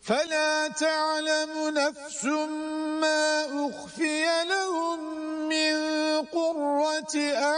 فلا تعلم نفس ما أخفي لهم من قرة